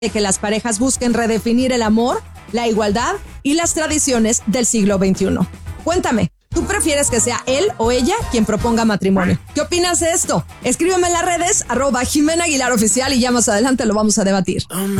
de que las parejas busquen redefinir el amor, la igualdad y las tradiciones del siglo XXI. Cuéntame, ¿tú prefieres que sea él o ella quien proponga matrimonio? ¿Qué opinas de esto? Escríbeme en las redes, @Jimena Aguilar Oficial, y ya más adelante lo vamos a debatir.